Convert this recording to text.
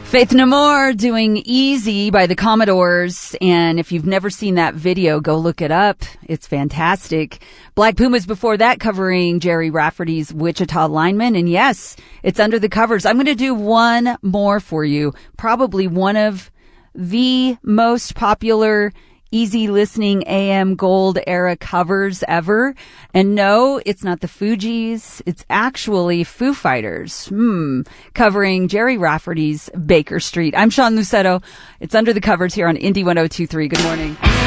Faith No More doing Easy by the Commodores. And if you've never seen that video, go look it up. It's fantastic. Black Pumas before that covering Jerry Rafferty's Wichita Lineman. And yes, it's under the covers. I'm going to do one more for you. Probably one of the most popular easy listening AM Gold era covers ever. And no, it's not the Fugees. It's actually Foo Fighters. Covering Jerry Rafferty's Baker Street. I'm Sean Lucetto. It's under the covers here on Indy 102.3. Good morning.